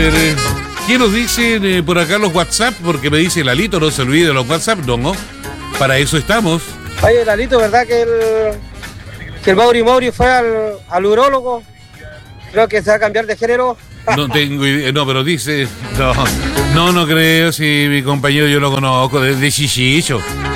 ver, ¿qué nos dicen por acá los WhatsApp? Porque me dice Lalito, no se olvide de los WhatsApp, no. Para eso estamos. Oye, Lalito, ¿verdad que el Mauri fue al urólogo? Creo que se va a cambiar de género. No tengo idea, no, pero dice, no creo, si mi compañero yo lo conozco, de Chichicho.